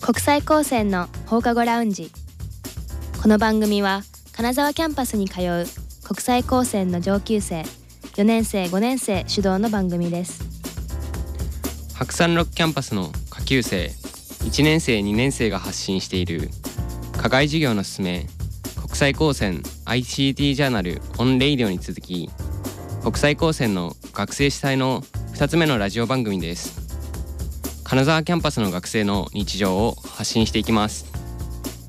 国際高専の放課後ラウンジ。この番組は金沢キャンパスに通う国際高専の上級生4年生5年生主導の番組です。 白山六キャンパスの下級生1年生2年生が発信している課外授業のすすめ国際高専 ICT ジャーナルオンレイディオに続き、国際高専の学生主体の2つ目のラジオ番組です。金沢キャンパスの学生の日常を発信していきます。